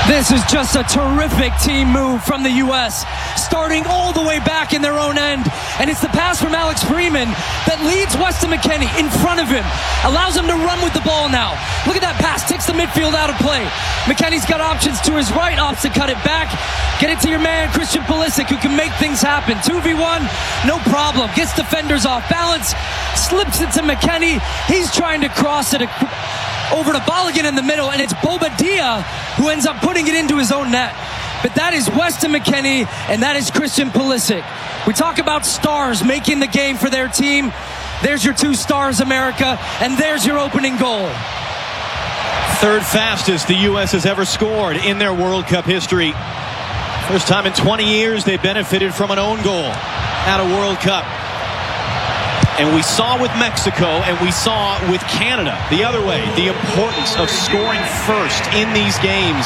This is just a terrific team move from the U.S., starting all the way back in their own end. And it's the pass from Alex Freeman that leads Weston McKennie in front of him, allows him to run with the ball now. Look at that pass, takes the midfield out of play. McKennie's got options to his right, opts to cut it back. Get it to your man, Christian Pulisic, who can make things happen. 2v1, no problem. Gets defenders off balance, slips it to McKennie. He's trying to cross it over to Balogun in the middle, and it's Bobadilla who ends up putting it into his own net. But that is Weston McKennie, and that is Christian Pulisic. We talk about stars making the game for their team. There's your 2 stars, America, and there's your opening goal. Third fastest the U.S. has ever scored in their World Cup history. First time in 20 years they benefited from an own goal at a World Cup. And we saw with Mexico, and we saw with Canada the other way, the importance of scoring first in these games.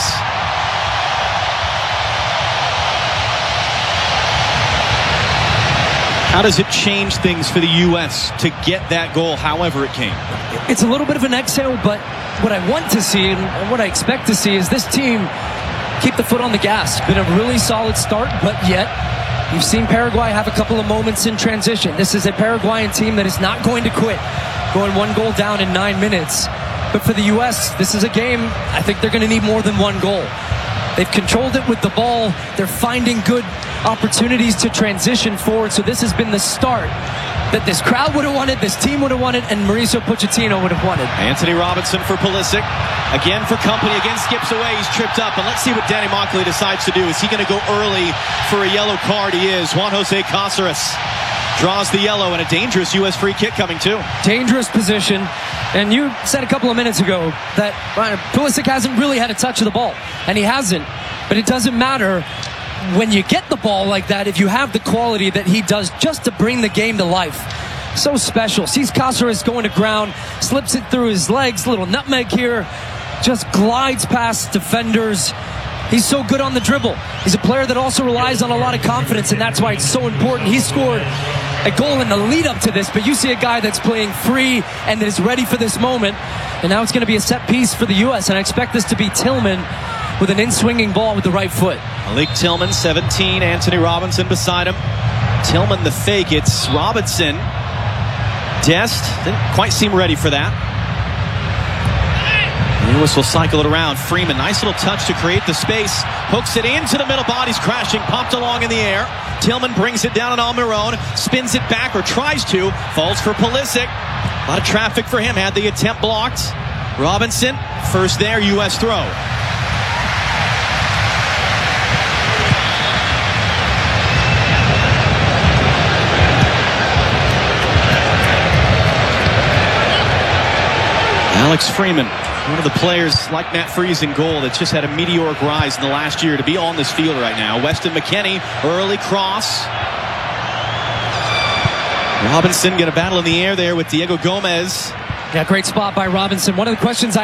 How does it change things for the U.S. to get that goal, however it came? It's a little bit of an exhale, but what I want to see and what I expect to see is this team keep the foot on the gas. Been a really solid start, but yet you've seen Paraguay have a couple of moments in transition. This is a Paraguayan team that is not going to quit, going 1 goal down in 9 minutes. But for the U.S., this is a game, I think they're going to need more than 1 goal. They've controlled it with the ball. They're finding good opportunities to transition forward. So this has been the start that this crowd would have wanted, this team would have wanted, and Mauricio Pochettino would have wanted. Anthony Robinson for Pulisic. Again for company. Again skips away. He's tripped up. And let's see what Danny Mockley decides to do. Is he going to go early for a yellow card? He is. Juan Jose Cáceres draws the yellow, and a dangerous U.S. free kick coming too. Dangerous position. And you said a couple of minutes ago that Pulisic hasn't really had a touch of the ball. And he hasn't. But it doesn't matter when you get the ball like that if you have the quality that he does just to bring the game to life. So special. Sees Cáceres going to ground, slips it through his legs, little nutmeg here, just glides past defenders. He's so good on the dribble. He's a player that also relies on a lot of confidence, and that's why it's so important. He scored a goal in the lead up to this, but you see a guy that's playing free and that is ready for this moment. And now it's going to be a set piece for the U.S., and I expect this to be Tillman with an in-swinging ball with the right foot. Malik Tillman, 17. Anthony Robinson beside him. Tillman the fake. It's Robinson. Dest didn't quite seem ready for that. Lewis will cycle it around. Freeman, nice little touch to create the space. Hooks it into the middle. Body's crashing. Popped along in the air. Tillman brings it down on Almiron. Spins it back, or tries to. Falls for Pulisic. A lot of traffic for him. Had the attempt blocked. Robinson, first there. U.S. throw. Alex Freeman, one of the players like Matt Freese in goal that's just had a meteoric rise in the last year to be on this field right now. Weston McKennie, early cross. Robinson going to battle in the air there with Diego Gomez. Yeah, great spot by Robinson. One of the questions